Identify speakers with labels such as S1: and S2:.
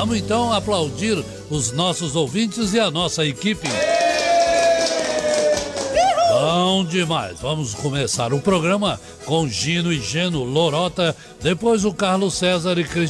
S1: Vamos então aplaudir os nossos ouvintes e a nossa equipe. Bom demais, vamos começar o programa com Gino e Geno, Lorota, depois o Carlos César e Cristian